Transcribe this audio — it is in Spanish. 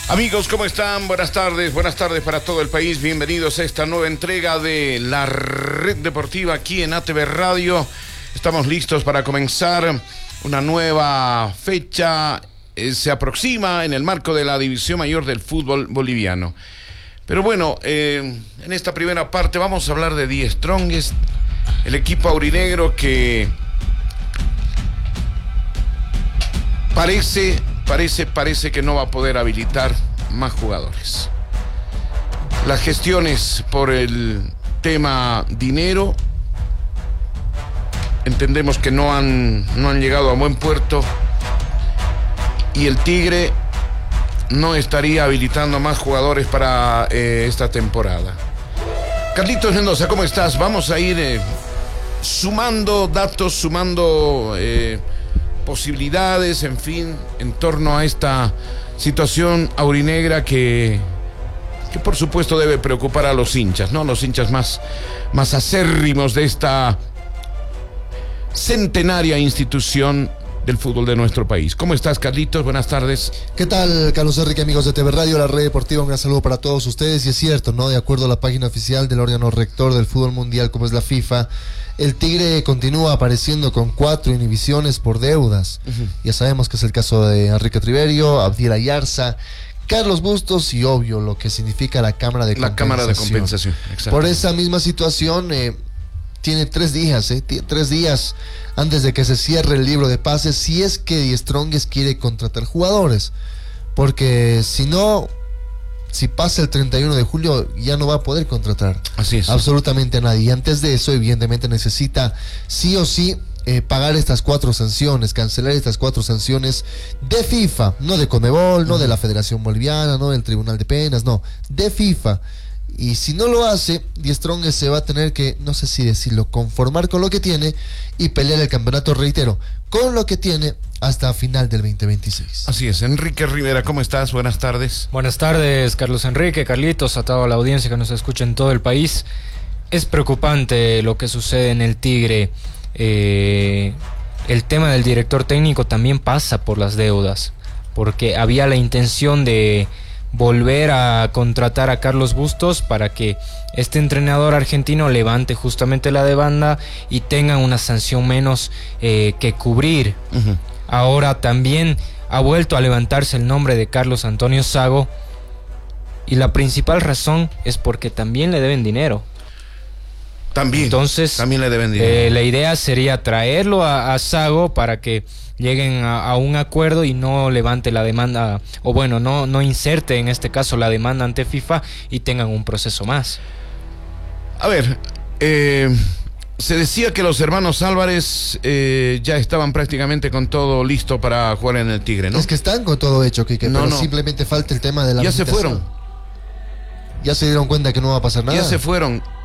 Amigos, ¿cómo están? Buenas tardes para todo el país. Bienvenidos a esta nueva entrega de la Red Deportiva aquí en ATV Radio. Estamos listos para comenzar una nueva fecha. Se aproxima en el marco de la División Mayor del fútbol boliviano. Pero bueno, en esta primera parte vamos a hablar de Die Strongest, el equipo aurinegro que parece que no va a poder habilitar más jugadores. Las gestiones por el tema dinero entendemos que no han llegado a buen puerto y el Tigre no estaría habilitando más jugadores para esta temporada. Carlitos Mendoza, ¿cómo estás? Vamos a ir sumando datos, sumando posibilidades, en fin, en torno a esta situación aurinegra que por supuesto debe preocupar a los hinchas, ¿no? Los hinchas más acérrimos de esta centenaria institución del fútbol de nuestro país. ¿Cómo estás, Carlitos? Buenas tardes. ¿Qué tal, Carlos Enrique, amigos de TV Radio, la Red Deportiva? Un gran saludo para todos ustedes. Y es cierto, ¿no? De acuerdo a la página oficial del órgano rector del fútbol mundial, como es la FIFA, el Tigre continúa apareciendo con 4 inhibiciones por deudas. Ya sabemos que es el caso de Enrique Triverio, Abdiel Ayarza, Carlos Bustos y obvio lo que significa la Cámara de Compensación. La Cámara de Compensación, exacto. Por esa misma situación, tiene 3 días, 3 días antes de que se cierre el libro de pases, si es que Die Strongest quiere contratar jugadores. Porque si pasa el 31 de julio, ya no va a poder contratar. Así es. Absolutamente a nadie. Y antes de eso, evidentemente, necesita sí o sí pagar estas 4 sanciones, cancelar estas 4 sanciones de FIFA, no de Conmebol, no de la Federación Boliviana, no del Tribunal de Penas, no, de FIFA. Y si no lo hace, Die Strongest se va a tener que, no sé si decirlo, conformar con lo que tiene y pelear el campeonato, reitero, con lo que tiene hasta final del 2026. Así es. Enrique Rivera, ¿cómo estás? Buenas tardes. Buenas tardes, Carlos Enrique, Carlitos, a toda la audiencia que nos escucha en todo el país. Es preocupante lo que sucede en el Tigre. El tema del director técnico también pasa por las deudas, porque había la intención de volver a contratar a Carlos Bustos para que este entrenador argentino levante justamente la demanda y tenga una sanción menos que cubrir. Ahora también ha vuelto a levantarse el nombre de Carlos Antonio Sago y la principal razón es porque también le deben dinero. Entonces, también le deben dinero. La idea sería traerlo a Sago para que lleguen a un acuerdo y no levante la demanda, o bueno, no inserte en este caso la demanda ante FIFA y tengan un proceso más. A ver, se decía que los hermanos Álvarez ya estaban prácticamente con todo listo para jugar en el Tigre, ¿no? Es que están con todo hecho, Quique, pero simplemente falta el tema de la Ya se fueron. Ya se dieron cuenta que no va a pasar nada. Ya se fueron.